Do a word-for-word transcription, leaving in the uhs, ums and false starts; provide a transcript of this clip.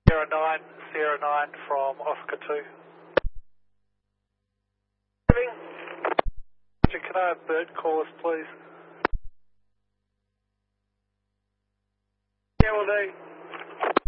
Sierra nine, Sierra nine from Oscar two. Can I have Bert call us, please? Yeah, will do.